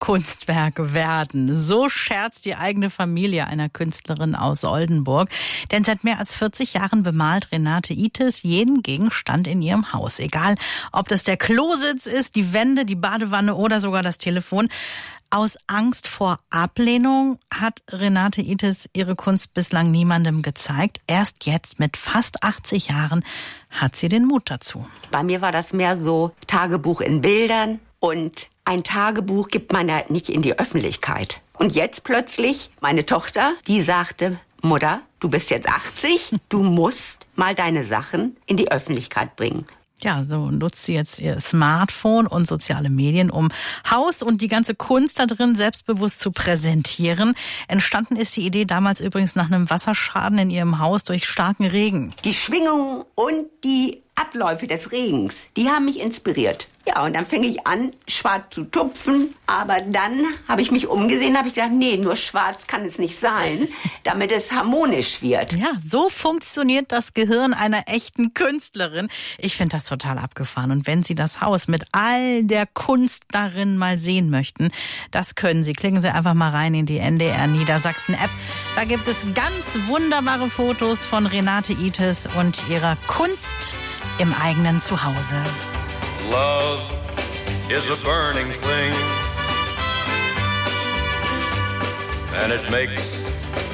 Kunstwerk werden. So scherzt die eigene Familie einer Künstlerin aus Oldenburg. Denn seit mehr als 40 Jahren bemalt Renate Ites jeden Gegenstand in ihrem Haus. Egal, ob das der Klositz ist, die Wände, die Badewanne oder sogar das Telefon. Aus Angst vor Ablehnung hat Renate Ites ihre Kunst bislang niemandem gezeigt. Erst jetzt mit fast 80 Jahren hat sie den Mut dazu. Bei mir war das mehr so Tagebuch in Bildern. Und ein Tagebuch gibt man ja nicht in die Öffentlichkeit. Und jetzt plötzlich, meine Tochter, die sagte, Mutter, du bist jetzt 80, du musst mal deine Sachen in die Öffentlichkeit bringen. Ja, so nutzt sie jetzt ihr Smartphone und soziale Medien, um Haus und die ganze Kunst da drin selbstbewusst zu präsentieren. Entstanden ist die Idee damals übrigens nach einem Wasserschaden in ihrem Haus durch starken Regen. Die Schwingungen und die Abläufe des Regens, die haben mich inspiriert. Ja, und dann fing ich an, schwarz zu tupfen. Aber dann habe ich mich umgesehen, habe ich gedacht, nee, nur schwarz kann es nicht sein, damit es harmonisch wird. Ja, so funktioniert das Gehirn einer echten Künstlerin. Ich finde das total abgefahren. Und wenn Sie das Haus mit all der Kunst darin mal sehen möchten, das können Sie. Klicken Sie einfach mal rein in die NDR Niedersachsen App. Da gibt es ganz wunderbare Fotos von Renate Ites und ihrer Kunst im eigenen Zuhause. Love is a burning thing, and it makes